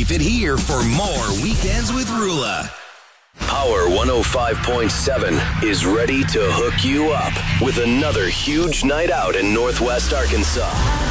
Keep it here for more Weekends with Rula. Power 105.7 is ready to hook you up with another huge night out in Northwest Arkansas.